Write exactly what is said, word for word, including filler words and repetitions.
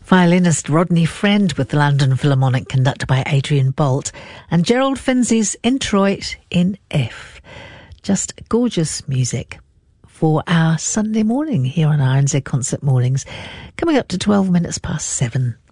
Violinist Rodney Friend with the London Philharmonic, conducted by Adrian Bolt, and Gerald Finzi's Introit in F. Just gorgeous music for our Sunday morning here on R N Z Concert Mornings, coming up to twelve minutes past seven.